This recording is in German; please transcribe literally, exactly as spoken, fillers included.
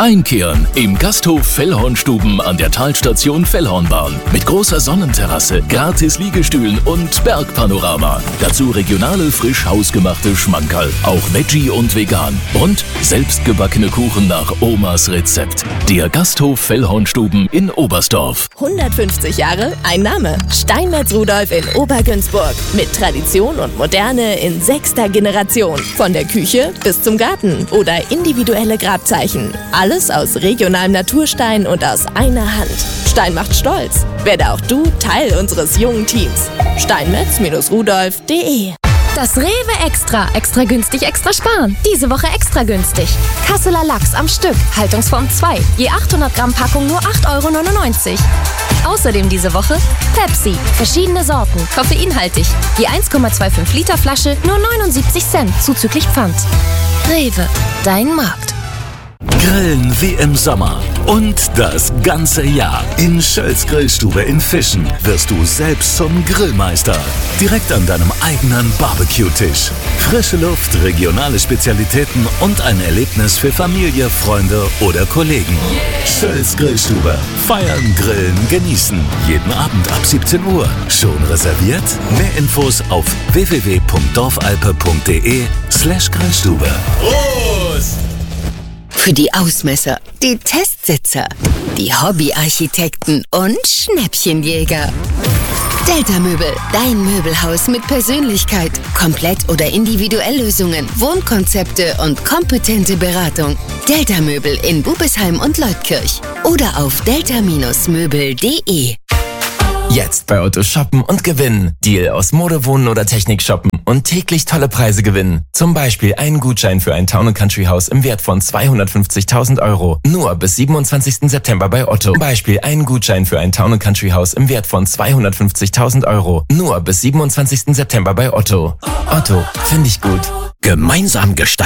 Einkehren im Gasthof Fellhornstuben an der Talstation Fellhornbahn. Mit großer Sonnenterrasse, gratis Liegestühlen und Bergpanorama. Dazu regionale, frisch hausgemachte Schmankerl. Auch Veggie und vegan. Und selbstgebackene Kuchen nach Omas Rezept. Der Gasthof Fellhornstuben in Oberstdorf. hundertfünfzig Jahre, ein Name. Steinmetz Rudolf in Obergünzburg. Mit Tradition und Moderne in sechster Generation. Von der Küche bis zum Garten oder individuelle Grabzeichen. Alles aus regionalem Naturstein und aus einer Hand. Stein macht stolz. Werde auch du Teil unseres jungen Teams. steinmetz Rudolf punkt de Das Rewe Extra. Extra günstig, extra sparen. Diese Woche extra günstig. Kasseler Lachs am Stück. Haltungsform zwei. Je achthundert Gramm Packung nur acht Euro neunundneunzig. Außerdem diese Woche Pepsi. Verschiedene Sorten. Koffeinhaltig. Je eins Komma fünfundzwanzig Liter Flasche nur neunundsiebzig Cent zuzüglich Pfand. Rewe. Dein Markt. Grillen wie im Sommer und das ganze Jahr. In Schölz Grillstube in Fischen wirst du selbst zum Grillmeister. Direkt an deinem eigenen Barbecue-Tisch. Frische Luft, regionale Spezialitäten und ein Erlebnis für Familie, Freunde oder Kollegen. Schölz Grillstube. Feiern, grillen, genießen. Jeden Abend ab siebzehn Uhr. Schon reserviert? Mehr Infos auf w w w punkt dorfalpe punkt de slash Grillstube. Prost! Für die Ausmesser, die Testsitzer, die Hobbyarchitekten und Schnäppchenjäger. Delta Möbel, dein Möbelhaus mit Persönlichkeit, Komplett- oder Individuelllösungen, Wohnkonzepte und kompetente Beratung. Delta Möbel in Bubesheim und Leutkirch oder auf delta Möbel punkt de. Jetzt bei Otto shoppen und gewinnen. Deal aus Mode, Wohnen oder Technik shoppen und täglich tolle Preise gewinnen. Zum Beispiel einen Gutschein für ein Town and Country Haus im Wert von zweihundertfünfzigtausend Euro. Nur bis siebenundzwanzigsten September bei Otto. Zum Beispiel einen Gutschein für ein Town and Country Haus im Wert von zweihundertfünfzigtausend Euro. Nur bis siebenundzwanzigsten September bei Otto. Otto, finde ich gut. Gemeinsam gestalten.